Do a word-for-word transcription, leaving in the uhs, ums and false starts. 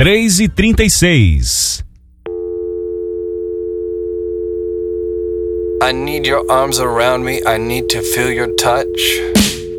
três e trinta e seis. I need your arms around me, I need to feel your touch.